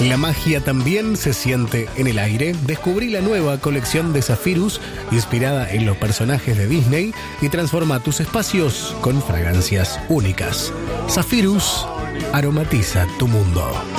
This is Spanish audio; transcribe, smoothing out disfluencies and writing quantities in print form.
La magia también se siente en el aire. Descubrí la nueva colección de Zephyrus, inspirada en los personajes de Disney, y transforma tus espacios con fragancias únicas. Zephyrus aromatiza tu mundo.